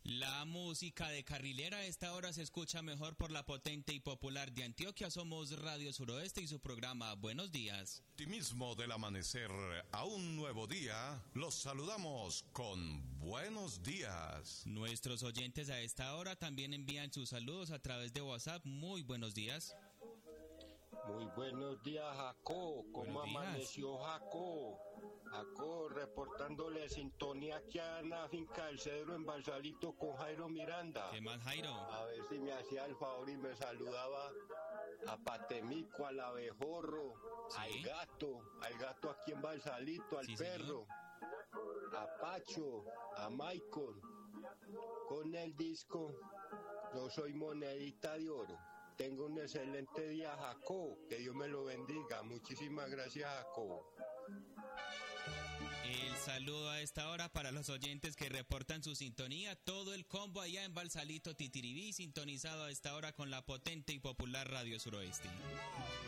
La música de carrilera a esta hora se escucha mejor por la potente y popular de Antioquia. Somos Radio Suroeste y su programa Buenos Días. Optimismo del amanecer a un nuevo día. Los saludamos con buenos días. Nuestros oyentes a esta hora también envían sus saludos a través de WhatsApp. Muy buenos días. Muy buenos días, Jaco. ¿Cómo amaneció, Jaco? Jaco, reportándole sintonía aquí a la finca del Cedro en Balsalito con Jairo Miranda. ¿Qué más, Jairo? A ver si me hacía el favor y me saludaba a Patemico, al abejorro, ¿Sí? al gato aquí en Balsalito, al Sí, perro, señor. a Pacho, a Michael, con el disco Yo Soy Monedita de Oro. Tengo un excelente día, Jacob. Que Dios me lo bendiga. Muchísimas gracias, Jacob. El saludo a esta hora para los oyentes que reportan su sintonía. Todo el combo allá en Balsalito, Titiribí, sintonizado a esta hora con la potente y popular Radio Suroeste.